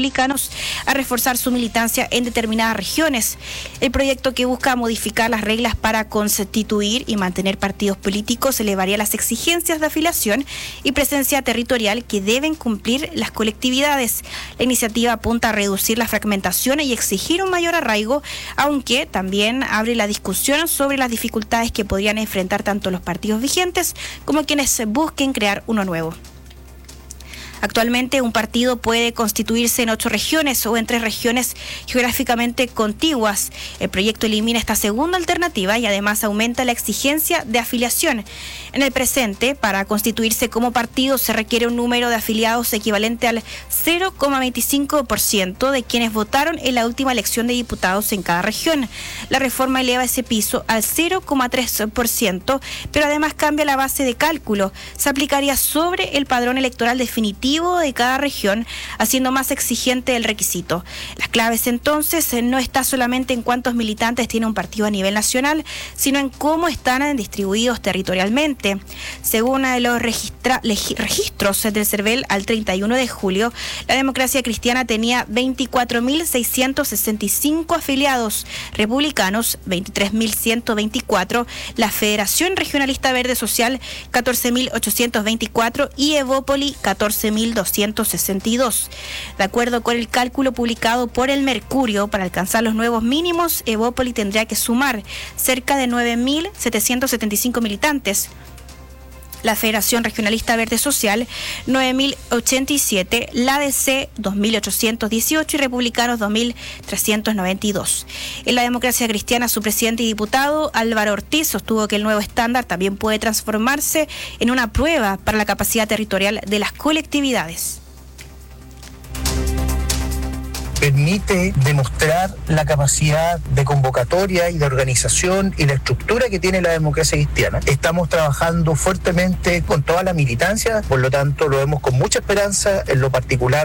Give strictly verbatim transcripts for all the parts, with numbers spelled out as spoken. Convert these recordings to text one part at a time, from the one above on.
republicanos a reforzar su militancia en determinadas regiones. El proyecto, que busca modificar las reglas para constituir y mantener partidos políticos, elevaría las exigencias de afiliación y presencia territorial que deben cumplir las colectividades. La iniciativa apunta a reducir la fragmentación y exigir un mayor arraigo, aunque también abre la discusión sobre las dificultades que podrían enfrentar tanto los partidos vigentes como quienes busquen crear uno nuevo. Actualmente un partido puede constituirse en ocho regiones o en tres regiones geográficamente contiguas. El proyecto elimina esta segunda alternativa y además aumenta la exigencia de afiliación. En el presente, para constituirse como partido se requiere un número de afiliados equivalente al cero coma veinticinco por ciento de quienes votaron en la última elección de diputados en cada región. La reforma eleva ese piso al cero coma tres por ciento, pero además cambia la base de cálculo. Se aplicaría sobre el padrón electoral definitivo de cada región, haciendo más exigente el requisito. Las claves entonces no está solamente en cuántos militantes tiene un partido a nivel nacional, sino en cómo están distribuidos territorialmente. Según los registra- leg- registros del CERVEL al treinta y uno de julio, la Democracia Cristiana tenía veinticuatro mil seiscientos sesenta y cinco afiliados, republicanos veintitrés mil ciento veinticuatro, la Federación Regionalista Verde Social catorce mil ochocientos veinticuatro y Evópoli catorce mil doscientos sesenta y dos. De acuerdo con el cálculo publicado por el Mercurio, para alcanzar los nuevos mínimos, Evópoli tendría que sumar cerca de nueve mil setecientos setenta y cinco militantes. La Federación Regionalista Verde Social, nueve mil ochenta y siete, la A D C, dos mil ochocientos dieciocho y Republicanos, dos mil trescientos noventa y dos. En la Democracia Cristiana, su presidente y diputado, Álvaro Ortiz, sostuvo que el nuevo estándar también puede transformarse en una prueba para la capacidad territorial de las colectividades. Permite demostrar la capacidad de convocatoria y de organización y la estructura que tiene la Democracia Cristiana. Estamos trabajando fuertemente con toda la militancia, por lo tanto lo vemos con mucha esperanza en lo particular.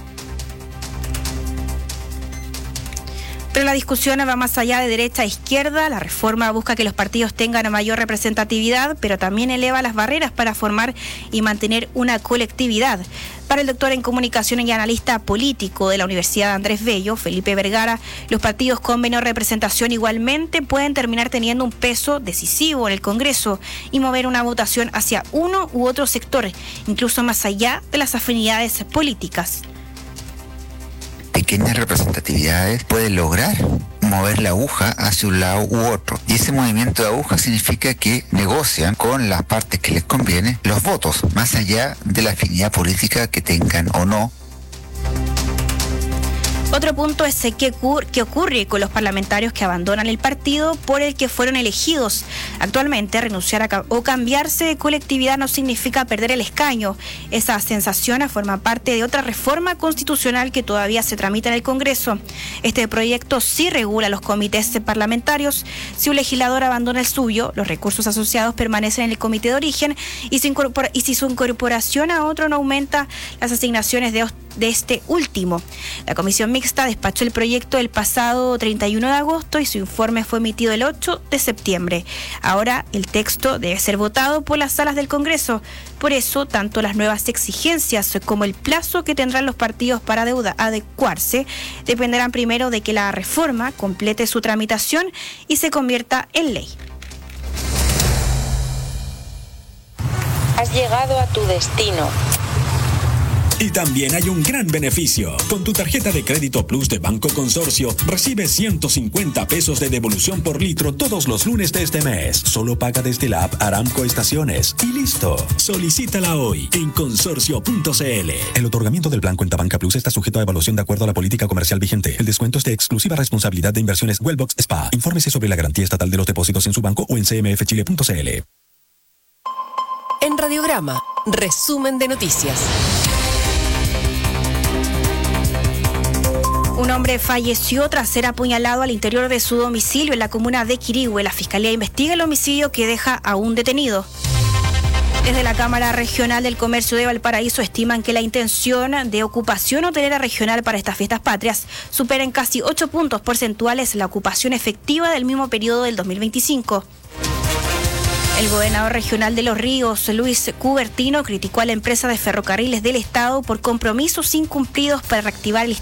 Pero la discusión va más allá de derecha a izquierda. La reforma busca que los partidos tengan mayor representatividad, pero también eleva las barreras para formar y mantener una colectividad. Para el doctor en comunicación y analista político de la Universidad Andrés Bello, Felipe Vergara, los partidos con menor representación igualmente pueden terminar teniendo un peso decisivo en el Congreso y mover una votación hacia uno u otro sector, incluso más allá de las afinidades políticas. Pequeñas representatividades pueden lograr mover la aguja hacia un lado u otro. Y ese movimiento de aguja significa que negocian con las partes que les conviene los votos, más allá de la afinidad política que tengan o no. Otro punto es qué, ocurre, qué ocurre con los parlamentarios que abandonan el partido por el que fueron elegidos. Actualmente, renunciar a, o cambiarse de colectividad no significa perder el escaño. Esa sensación forma parte de otra reforma constitucional que todavía se tramita en el Congreso. Este proyecto sí regula los comités parlamentarios. Si un legislador abandona el suyo, los recursos asociados permanecen en el comité de origen y, se incorpora, y si su incorporación a otro no aumenta las asignaciones de de este último. La comisión mixta despachó el proyecto el pasado treinta y uno de agosto y su informe fue emitido el ocho de septiembre. Ahora el texto debe ser votado por las salas del Congreso. Por eso, tanto las nuevas exigencias como el plazo que tendrán los partidos para deuda adecuarse dependerán primero de que la reforma complete su tramitación y se convierta en ley. Has llegado a tu destino. Y también hay un gran beneficio. Con tu tarjeta de crédito Plus de Banco Consorcio, recibes ciento cincuenta pesos de devolución por litro todos los lunes de este mes. Solo paga desde la app Aramco Estaciones. Y listo. Solicítala hoy en consorcio punto c l. El otorgamiento del plan Cuenta Banca Plus está sujeto a evaluación de acuerdo a la política comercial vigente. El descuento es de exclusiva responsabilidad de Inversiones Wellbox Spa. Infórmese sobre la garantía estatal de los depósitos en su banco o en c m f chile punto c l. En Radiograma, resumen de noticias. Un hombre falleció tras ser apuñalado al interior de su domicilio en la comuna de Quirihue. La Fiscalía investiga el homicidio que deja a un detenido. Desde la Cámara Regional del Comercio de Valparaíso estiman que la intención de ocupación hotelera regional para estas fiestas patrias supera en casi ocho puntos porcentuales la ocupación efectiva del mismo periodo del dos mil veinticinco. El gobernador regional de Los Ríos, Luis Cubertino, criticó a la empresa de ferrocarriles del Estado por compromisos incumplidos para reactivar el